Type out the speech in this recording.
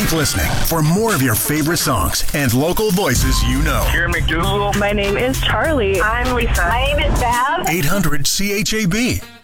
Keep listening for more of your favorite songs and local voices you know. Karen McDougal. My name is Charlie. I'm Lisa. My name is Bev. 800 CHAB.